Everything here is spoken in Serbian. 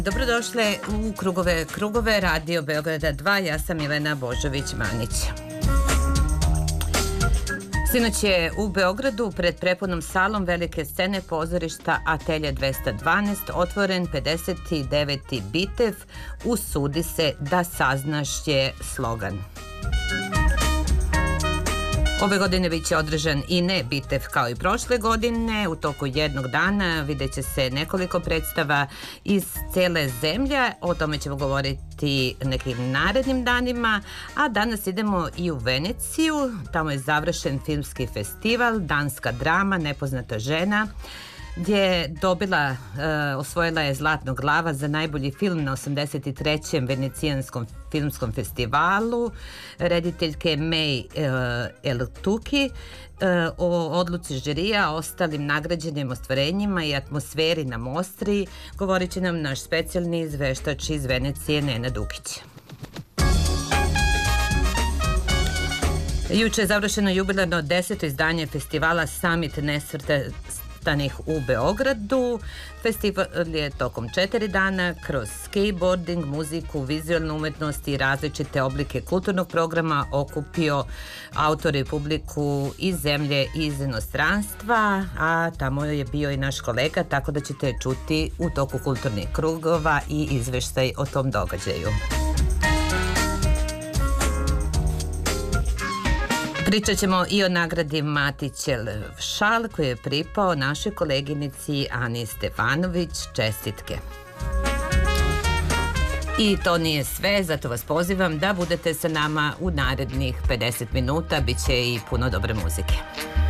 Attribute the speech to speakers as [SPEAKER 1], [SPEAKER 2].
[SPEAKER 1] Dobrodošle u Krugove Radio Beograda 2, ja sam Milena Božović-Manić. Sinoć je u Beogradu pred prepunom salom velike scene pozorišta Atelje 212 otvoren 59. bitev Usudi se da saznaš je slogan. Ove godine bit će održan i ne bitev kao i prošle godine. U toku jednog dana vidjet će se nekoliko predstava iz cele zemlje. O tome ćemo govoriti nekim narednim danima. A danas idemo i u Veneciju. Tamo je završen filmski festival Danska drama, Nepoznata žena, gdje je osvojila je Zlatnog glava za najbolji film na 83. Venecijanskom filmskom festivalu rediteljke May El-Tuki. O odluci žirija, ostalim nagrađenim ostvarenjima i atmosferi na Mostri govorit će nam naš specijalni izveštač iz Venecije Nenad Dukić. Juče je završeno jubilarno 10. izdanje festivala Summit nesvrstanih u Beogradu. Festival je tokom 4 dana kroz skateboarding, muziku, vizualnu umetnost i različite oblike kulturnog programa okupio autore i publiku iz zemlje i iz inostranstva, a tamo je bio i naš kolega, tako da ćete čuti u toku kulturnih krugova i izveštaj o tom događaju. Pričat ćemo i o nagradi Matićev šal koji je pripao našoj koleginici Ani Stefanović. Čestitke. I to nije sve, zato vas pozivam da budete sa nama u narednih 50 minuta, bit će i puno dobre muzike.